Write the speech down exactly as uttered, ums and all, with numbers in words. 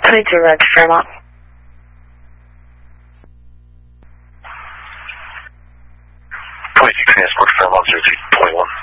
twenty-two Red Fairmont. twenty-two Transport Fairmont zero two twenty-one.